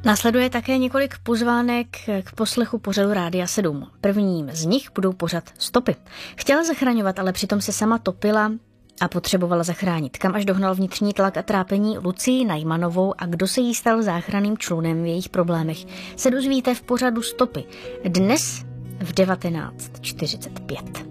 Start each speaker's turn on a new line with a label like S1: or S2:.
S1: Následuje také několik pozvánek k poslechu pořadu Rádia 7. Prvním z nich budou pořad Stopy. Chtěla zachraňovat, ale přitom se sama topila a potřebovala zachránit. Kam až dohnal vnitřní tlak a trápení Lucii Najmanovou a kdo se jí stal záchranným člunem v jejich problémech, se dozvíte v pořadu Stopy. Dnes v 19:45.